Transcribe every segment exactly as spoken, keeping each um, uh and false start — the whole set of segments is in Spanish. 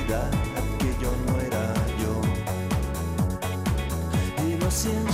realidad, aquello no era yo. Y lo siento.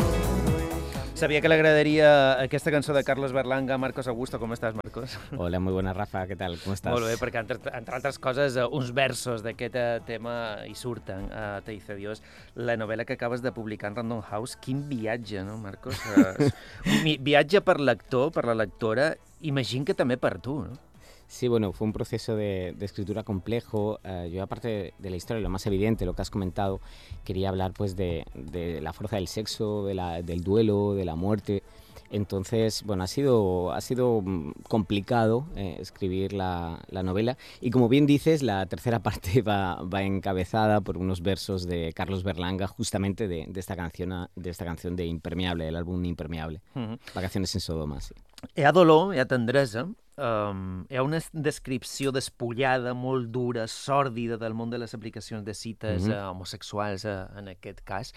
Sabia que le agradaria aquesta cançó de Carlos Berlanga a Marcos Augusto. Com estàs, Marcos? Hola, muy buena, Rafa. ¿Qué tal? ¿Cómo estás? Molt bé, perquè entre, entre altres coses, uh, uns versos d'aquest uh, tema hi surten. Uh, Te dice Dios, la novel·la que acabes de publicar en Random House. Quin viatge, no, Marcos? Uh, un viatge per l'actor, per la lectora, imagino que també per tu, no? Sí, bueno, fue un proceso de, de escritura complejo. Uh, yo, aparte de la historia, lo más evidente, lo que has comentado, quería hablar pues de, de la fuerza del sexo, de la, del duelo, de la muerte. Entonces, bueno, ha sido, ha sido complicado eh, escribir la, la novela. Y como bien dices, la tercera parte va, va encabezada por unos versos de Carlos Berlanga, justamente de, de, esta, canción, de esta canción de Impermeable, del álbum Impermeable. Uh-huh. Vacaciones en Sodoma, sí. Hi ha dolor, hi ha tendresa, um, hi ha una descripció despullada, molt dura, sòrdida del món de les aplicacions de cites uh-huh. uh, homosexuals, uh, en aquest cas.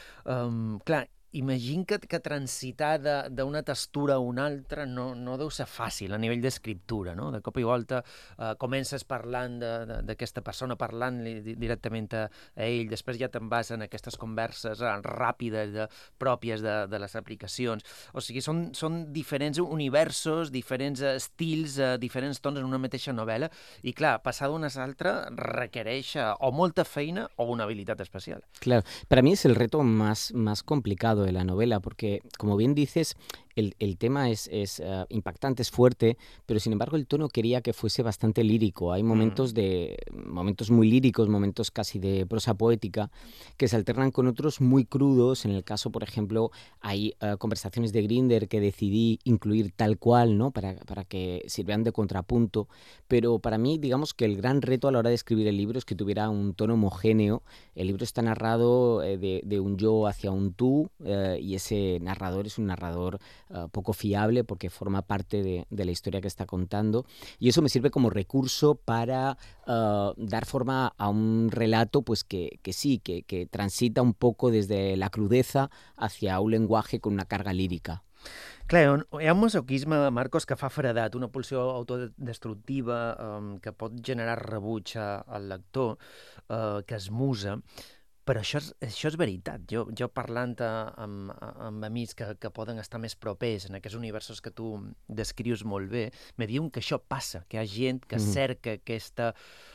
Um, clar, imagino que, que transitar d'una textura a una altra no, no deu ser fàcil a nivell d'escriptura, no? De cop i volta eh, comences parlant d'aquesta persona, parlant-li directament a, a ell, després ja te'n vas en aquestes converses eh, ràpides de, pròpies de, de les aplicacions. O sigui, són, són diferents universos, diferents estils, eh, diferents tons en una mateixa novel·la, i clar, passar d'una a l'altra requereix eh, o molta feina o una habilitat especial. Claro, para mí es el reto más, más complicado de la novela, porque, como bien dices, el, el tema es, es uh, impactante, es fuerte, pero sin embargo el tono quería que fuese bastante lírico. Hay momentos, de, momentos muy líricos, momentos casi de prosa poética, que se alternan con otros muy crudos. En el caso, por ejemplo, hay uh, conversaciones de Grindr que decidí incluir tal cual, ¿no? para, para que sirvieran de contrapunto, pero para mí, digamos que el gran reto a la hora de escribir el libro es que tuviera un tono homogéneo. El libro está narrado eh, de, de un yo hacia un tú, eh, y ese narrador es un narrador Uh, poco fiable porque forma parte de, de la historia que está contando, y eso me sirve como recurso para uh, dar forma a un relato pues que, que sí, que, que transita un poco desde la crudeza hacia un lenguaje con una carga lírica. Clar, hi ha un masoquisme, Marcos, que fa fredat, una pulsió autodestructiva um, que pot generar rebuig al lector, uh, que es musa. Però això és, això és veritat. Jo, jo parlant amb, amb amics que, que poden estar més propers en aquests universos que tu descrius molt bé, me diuen que això passa, que hi ha gent que mm. cerca aquesta,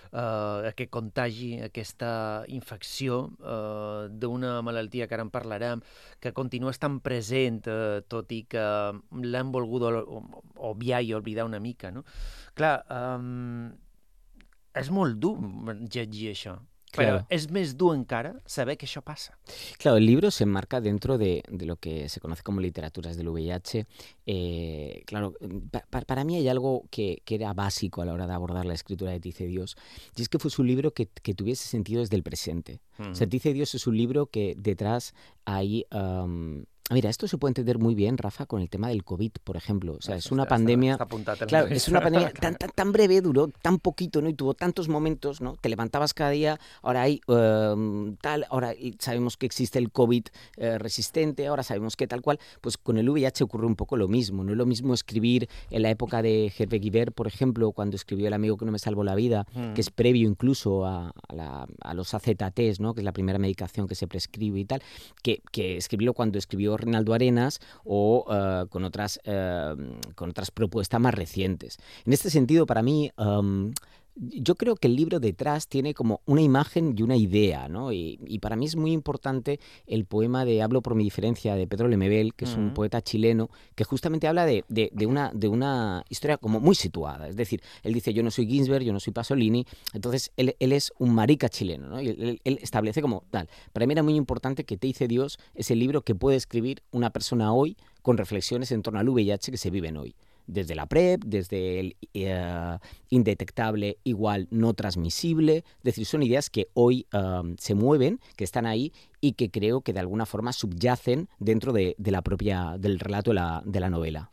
uh, aquest contagi, aquesta infecció uh, d'una malaltia que ara en parlarem, que continua estant present, uh, tot i que l'hem volgut obviar i oblidar una mica, no? Clar, um, és molt dur llegir això. Pero claro, es más duro encara saber que eso pasa. Claro, el libro se enmarca dentro de, de lo que se conoce como literaturas del V I H. Eh, claro, pa, para mí hay algo que, que era básico a la hora de abordar la escritura de Te dice Dios, y es que fuese un libro que, que tuviese sentido desde el presente. Uh-huh. O sea, Te dice Dios es un libro que detrás hay... Um, Mira, esto se puede entender muy bien, Rafa, con el tema del COVID, por ejemplo. O sea, es una pandemia... Está, está claro, es una pandemia tan, tan, tan breve, duró tan poquito, ¿no? Y tuvo tantos momentos, ¿no? Te levantabas cada día, ahora hay uh, tal, ahora sabemos que existe el COVID uh, resistente, ahora sabemos que tal cual. Pues con el V I H ocurre un poco lo mismo. No es lo mismo escribir en la época de Hervé Guibert, por ejemplo, cuando escribió El amigo que no me salvó la vida, mm. que es previo incluso a, a, la, a los A Z Ts, ¿no? Que es la primera medicación que se prescribe y tal, que, que escribirlo cuando escribió Reinaldo Arenas o uh, con, otras, uh, con otras propuestas más recientes. En este sentido, para mí, um, yo creo que el libro detrás tiene como una imagen y una idea, ¿no? Y, y para mí es muy importante el poema de Hablo por mi diferencia de Pedro Lemebel, que es uh-huh. un poeta chileno, que justamente habla de, de, de, una, de una historia como muy situada. Es decir, él dice, yo no soy Ginsberg, yo no soy Pasolini, entonces él, él es un marica chileno, ¿no? Y él, él establece como tal. Para mí era muy importante que Te dice Dios es el libro que puede escribir una persona hoy con reflexiones en torno al V I H que se viven hoy. Desde la PrEP, desde el uh, indetectable igual no transmisible, es decir, son ideas que hoy uh, se mueven, que están ahí y que creo que de alguna forma subyacen dentro de, de la propia, del relato de la, de la novela.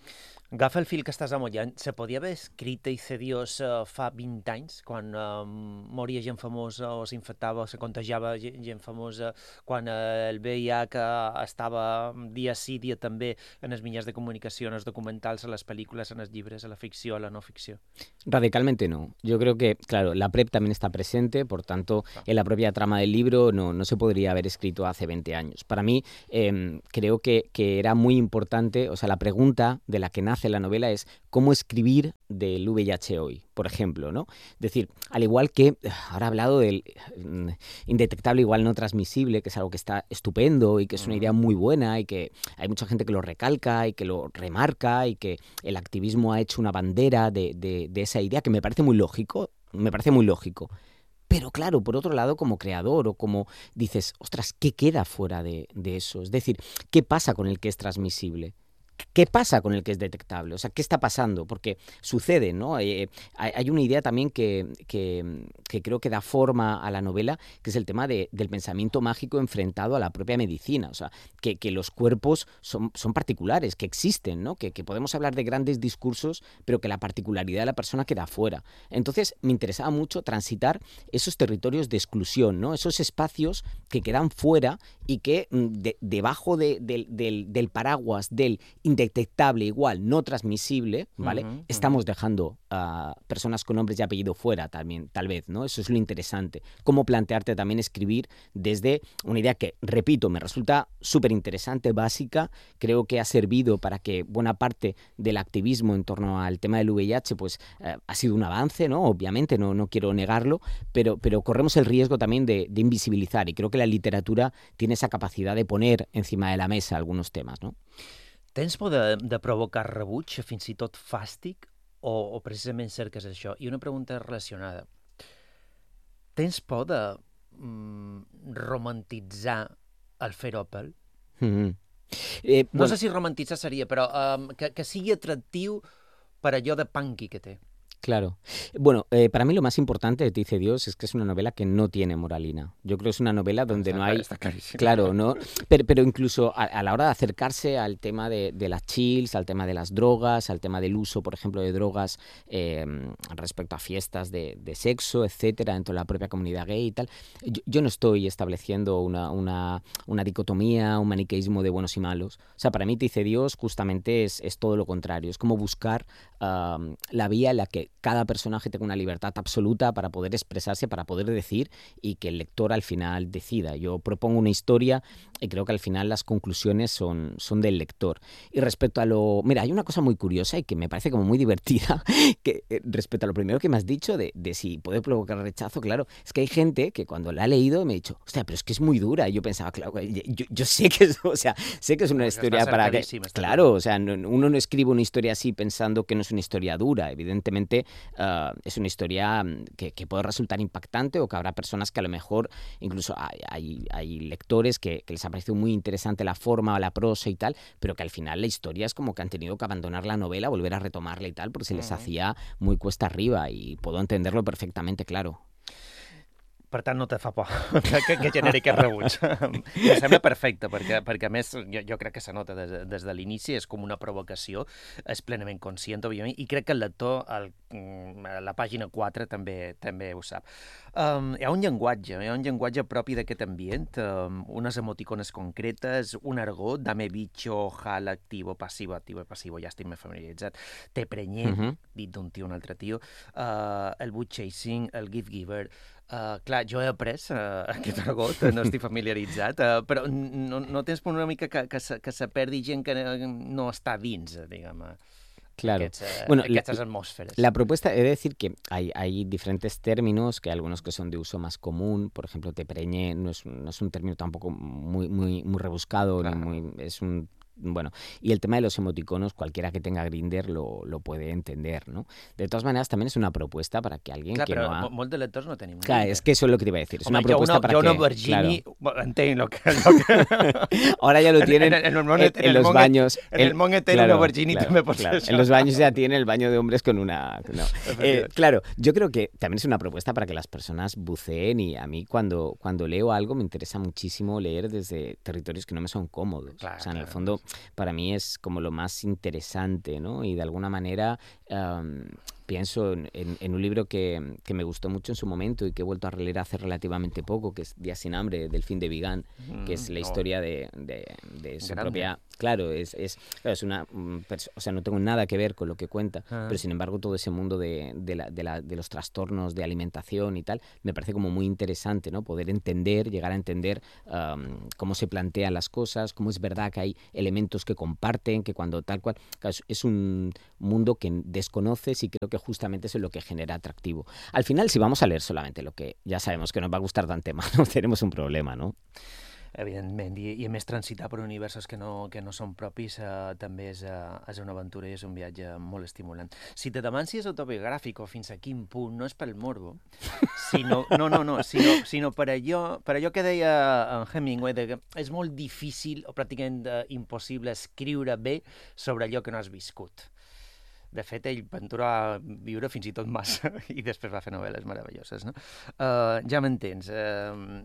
Agafa el fil que estàs amollant. Se podia haver escrit Dice Dios uh, fa vint anys, quan uh, moria gent famosa o s'infectava o se contagiava gent famosa, quan uh, el V I H estava dia sí, dia també en els mitjans de comunicació, en els documentals, en les pel·lícules, en els llibres, en la ficció, en la no ficció. Radicalmente no. Yo creo que, claro, la PrEP también está presente, por tanto, en la propia trama del libro no, no se podría haber escrito hace veinte años. Para mí, eh, creo que, que era muy importante, o sea, la pregunta de la que nace la novela es cómo escribir del V I H hoy, por ejemplo, ¿no? Es decir, al igual que, ahora he hablado del indetectable igual no transmisible, que es algo que está estupendo y que es una idea muy buena y que hay mucha gente que lo recalca y que lo remarca y que el activismo ha hecho una bandera de, de, de esa idea que me parece muy lógico, me parece muy lógico. Pero claro, por otro lado, como creador o como dices, ostras, ¿qué queda fuera de, de eso? Es decir, ¿qué pasa con el que es transmisible? ¿Qué pasa con el que es detectable? O sea, ¿qué está pasando? Porque sucede, ¿no? Eh, hay una idea también que, que, que creo que da forma a la novela, que es el tema de, del pensamiento mágico enfrentado a la propia medicina. O sea, que, que los cuerpos son, son particulares, que existen, ¿no? Que, que podemos hablar de grandes discursos, pero que la particularidad de la persona queda fuera. Entonces, me interesaba mucho transitar esos territorios de exclusión, ¿no? Esos espacios que quedan fuera y que de, debajo de, de, del, del paraguas del indetectable igual no transmisible, ¿vale? Uh-huh, uh-huh. Estamos dejando a uh, personas con nombres y apellido fuera también, tal vez, ¿no? Eso es lo interesante. Cómo plantearte también escribir desde una idea que, repito, me resulta súper interesante, básica, creo que ha servido para que buena parte del activismo en torno al tema del V I H pues uh, ha sido un avance, ¿no? Obviamente, no, no quiero negarlo, pero, pero corremos el riesgo también de, de invisibilizar y creo que la literatura tiene esa capacidad de poner encima de la mesa algunos temas, ¿no? Tens por de, de provocar rebuig, fins i tot fàstic, o, o precisament cerques això? I una pregunta relacionada. Tens por de mm, romantitzar el Feropel? Mm-hmm. eh, no bueno, sé si romantitzar seria, però um, que, que sigui atractiu per allò de punky que té. Claro. Bueno, eh, para mí lo más importante de Dice Dios es que es una novela que no tiene moralina. Yo creo que es una novela donde está, no hay... Está clarísimo. Claro, ¿no? Pero, pero incluso a, a la hora de acercarse al tema de, de las chills, al tema de las drogas, al tema del uso, por ejemplo, de drogas eh, respecto a fiestas de, de sexo, etcétera, dentro de la propia comunidad gay y tal, yo, yo no estoy estableciendo una, una, una dicotomía, un maniqueísmo de buenos y malos. O sea, para mí Dice Dios justamente es, es todo lo contrario. Es como buscar uh, la vía en la que cada personaje tenga una libertad absoluta para poder expresarse, para poder decir y que el lector al final decida. Yo propongo una historia y creo que al final las conclusiones son, son del lector. Y respecto a lo... Mira, hay una cosa muy curiosa y que me parece como muy divertida que eh, respecto a lo primero que me has dicho de, de si puede provocar rechazo, claro, es que hay gente que cuando la ha leído me ha dicho, hostia, pero es que es muy dura. Y yo pensaba, claro, yo, yo sé que es, o sea, sé que es una Porque historia para que... Claro, o sea, no, uno no escribe una historia así pensando que no es una historia dura. Evidentemente, Uh, es una historia que, que puede resultar impactante o que habrá personas que a lo mejor, incluso hay, hay, hay lectores que, que les ha parecido muy interesante la forma o la prosa y tal, pero que al final la historia es como que han tenido que abandonar la novela, volver a retomarla y tal, porque se les hacía muy cuesta arriba y puedo entenderlo perfectamente, claro. Per tant, no te fa por que, que, que generi aquest rebuig. Em sembla perfecte, perquè, perquè a més jo, jo crec que se nota des, des de l'inici, és com una provocació, és plenament conscient, òbviament, i crec que el lector, el, la pàgina quatre, també també ho sap. Um, hi ha un llenguatge, hi ha un llenguatge propi d'aquest ambient, um, unes emoticones concretes, un argot, dame bicho, jal, activo, passivo, activo, passivo, ja estic més familiaritzat, te prenyé, uh-huh. dit d'un tio un altre tio, uh, el boot chasing, el gift giver. Uh, clar, jo he après uh, aquest argot, no estic familiaritzat, uh, però no, no tens por una mica que, que, se, que se perdi gent que no està dins, diguem, claro. aquests, uh, bueno, aquestes la, atmósferas. La propuesta, he de decir que hay, hay diferentes términos, que hay algunos que son de uso más común, por ejemplo, te preñé, no es, no es un término tampoco muy, muy, muy rebuscado, claro. ni muy, es un... Bueno, y el tema de los emoticonos, cualquiera que tenga Grindr lo, lo puede entender, ¿no? De todas maneras, también es una propuesta para que alguien clar, que però no ha... molts de lectors no tenim Clar, es que eso es lo que te iba a decir. Es Home, una propuesta una, para yo que... una Virgini, claro. entenc lo que... Lo que... Ahora ya lo tienen en, en, en, en, en, en los baños. En el mon hetero claro, una Virgini claro, també pot claro. ser En los baños ya tiene el baño de hombres con una... No. Eh, claro, yo creo que también es una propuesta para que las personas buceen y a mí cuando, cuando leo algo me interesa muchísimo leer desde territorios que no me son cómodos. Claro, o sea, en claro, el fondo, para mí es como lo más interesante, ¿no? Y de alguna manera um, pienso en, en, en un libro que, que me gustó mucho en su momento y que he vuelto a releer hace relativamente poco, que es Días sin hambre, del fin de Vigan, mm, que es la historia oh. de, de, de su Grande. propia... Claro, es, es, claro, es una... O sea, no tengo nada que ver con lo que cuenta, ah. pero sin embargo todo ese mundo de, de, la, de, la, de los trastornos de alimentación y tal, me parece como muy interesante, ¿no? Poder entender, llegar a entender um, cómo se plantean las cosas, cómo es verdad que hay elementos que comparten, que cuando tal cual... Claro, es un mundo que desconoces y creo que justamente eso es lo que genera atractivo. Al final, si vamos a leer solamente lo que ya sabemos que nos va a gustar d'antemano, tenemos un problema, no? Evidentment, i, i a més transitar per universos que no, que no són propis eh, també és, eh, és una aventura i és un viatge molt estimulant. Si te demanes si és autobiogràfic o fins a quin punt, no és pel morbo, sinó, no, no, no, sinó, sinó per, allò, per allò que deia en Hemingway, de que és molt difícil o pràcticament eh, impossible escriure bé sobre allò que no has viscut. De fet, ell va viure fins i tot massa i després va fer novel·les meravelloses, no? Uh, ja m'entens. Uh,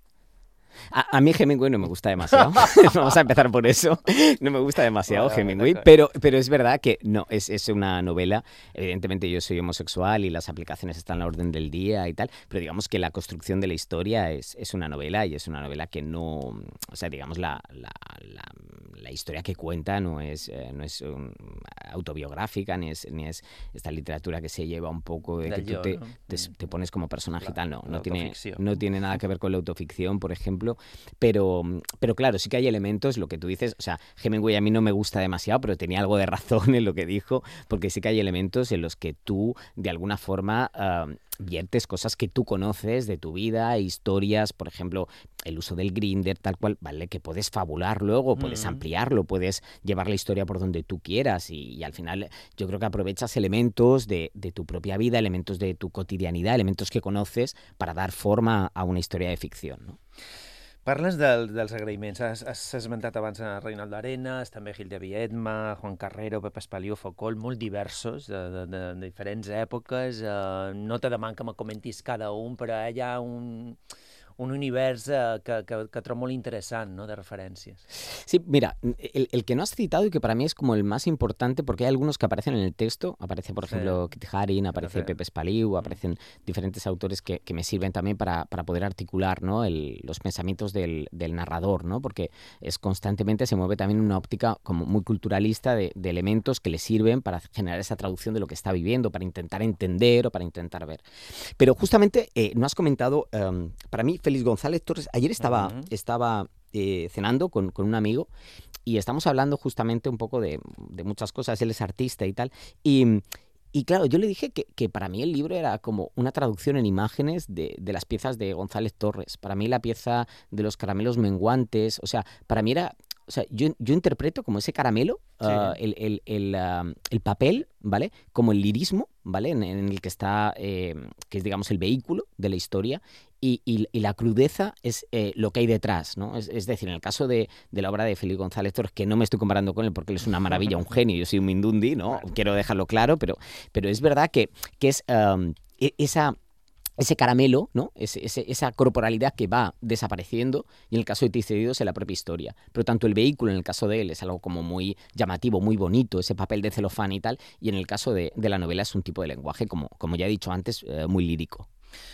A, a mí Hemingway no me gusta demasiado. Vamos a empezar por eso. No me gusta demasiado vale, Hemingway, vale, pero, pero es verdad que no, es, es una novela. Evidentemente yo soy homosexual y las aplicaciones están a la orden del día y tal, pero digamos que la construcción de la historia es, es una novela y es una novela que no... O sea, digamos, la, la, la, la historia que cuenta no es, eh, no es un, autobiográfica, ni es, ni es esta literatura que se lleva un poco de Del que yo, tú te, ¿no? te, te pones como personaje la, y tal. No, no tiene, no tiene nada que ver con la autoficción, por ejemplo. Pero, pero claro, sí que hay elementos, lo que tú dices, o sea, Hemingway a mí no me gusta demasiado, pero tenía algo de razón en lo que dijo, porque sí que hay elementos en los que tú, de alguna forma, uh, viertes cosas que tú conoces de tu vida, historias, por ejemplo, el uso del Grindr, tal cual, ¿vale? Que puedes fabular luego, puedes mm. ampliarlo, puedes llevar la historia por donde tú quieras y, y al final yo creo que aprovechas elementos de, de tu propia vida, elementos de tu cotidianidad, elementos que conoces para dar forma a una historia de ficción, ¿no? Parles del, dels agraïments. Has, has esmentat abans a Reinaldo Arenas, també Gil de Viedma, Juan Carrero, Pepe Espaliu, Foucault, molt diversos, de, de, de, de diferents èpoques. Uh, no te deman que me comentis cada un, però hi ha un... un univers eh, que, que, que trobo molt interessant, ¿no?, de referencias. Sí, mira, el, el que no has citado y que para mí es como el más importante, porque hay algunos que aparecen en el texto, aparece por ejemplo sí. Kit Haring, aparece sí. Pepe Espaliu, aparecen diferentes autores que, que me sirven también para, para poder articular, ¿no?, el, los pensamientos del, del narrador, ¿no?, porque es constantemente se mueve también una óptica como muy culturalista de, de elementos que le sirven para generar esa traducción de lo que está viviendo, para intentar entender o para intentar ver. Pero justamente eh, no has comentado, um, para mí Félix González Torres, ayer estaba, uh-huh. estaba eh, cenando con, con un amigo y estamos hablando justamente un poco de, de muchas cosas, él es artista y tal, y, y claro, yo le dije que, que para mí el libro era como una traducción en imágenes de, de las piezas de González Torres, para mí la pieza de los caramelos menguantes, o sea, para mí era... O sea, yo, yo interpreto como ese caramelo, sí. uh, el, el, el, uh, el papel, ¿vale? Como el lirismo, ¿vale? En, en el que está, eh, que es, digamos, el vehículo de la historia, y, y, y la crudeza es eh, lo que hay detrás, ¿no? Es, es decir, en el caso de, de la obra de Félix González Torres, que no me estoy comparando con él porque él es una maravilla, un genio, yo soy un mindundi, ¿no? Quiero dejarlo claro, pero, pero es verdad que, que es um, esa... ese caramelo, ¿no? Ese, ese, esa corporalidad que va desapareciendo, y en el caso de Ticedidos es la propia historia. Pero tanto el vehículo, en el caso de él, es algo como muy llamativo, muy bonito, ese papel de celofán y tal, y en el caso de, de la novela es un tipo de lenguaje, como, como ya he dicho antes, eh, muy lírico.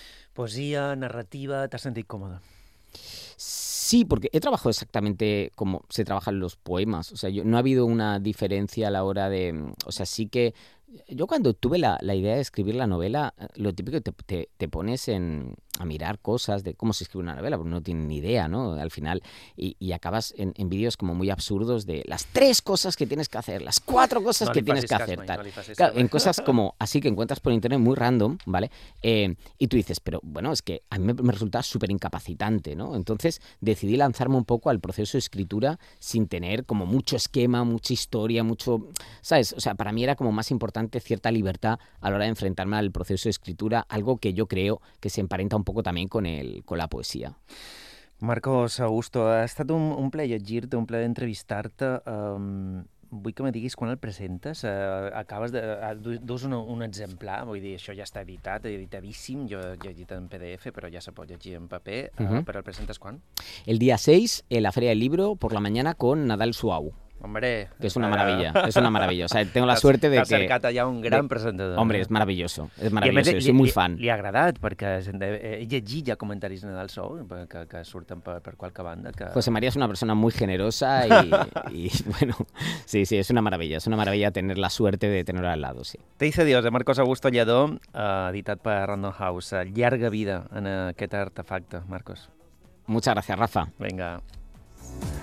Poesía, narrativa, ¿te has sentido cómoda? Sí, porque he trabajado exactamente como se trabajan los poemas. O sea, yo, no ha habido una diferencia a la hora de... O sea, sí que... Yo cuando tuve la, la idea de escribir la novela, lo típico te, te, te pones en, a mirar cosas de cómo se escribe una novela, porque no tienen ni idea, ¿no? Al final, y, y acabas en, en vídeos como muy absurdos de las tres cosas que tienes que hacer, las cuatro cosas no que tienes que hacer. Tal. No claro, en cosas como así que encuentras por internet muy random, ¿vale? Eh, y tú dices, pero bueno, es que a mí me, me resulta súper incapacitante, ¿no? Entonces decidí lanzarme un poco al proceso de escritura sin tener como mucho esquema, mucha historia, mucho... ¿Sabes? O sea, para mí era como más importante cierta libertad a la hora de enfrentarme al proceso de escritura, algo que yo creo que se emparenta un poco también con, el, con la poesía. Marcos Augusto, ha estat un, un plaer llegir-te, un plaer entrevistar-te. Um, vull que me diguis quan el presentes. Uh, acabes de... Uh, dus un, un exemplar, vull dir, això ja està editat, editadíssim, jo he llegit en P D F, però ja se pot llegir en paper. Uh, uh-huh. Però el presentes quan? El día seis, en la Feria del Libro, por la mañana, con Nadal Suau. Hombre, que es una ara- maravilla, es una maravilla. O sea, tengo la T'has- suerte de t'has que... acercat allà un gran de- presentador. Hombre, eh? es maravilloso, es I a més, maravilloso, yo li, soy muy li, fan. li ha agradat, perquè he llegit ja comentaris Nadal Show que, que surten per, per qualque banda. Que... José María es una persona muy generosa y, y, bueno, sí, sí, es una maravilla, es una maravilla tener la suerte de tenerlo al lado, sí. Te dice Dios, de Marcos Augusto Lledó, eh, editat per Random House. Eh, Llarga vida en aquest artefacte, Marcos. Muchas gracias, Rafa. Vinga.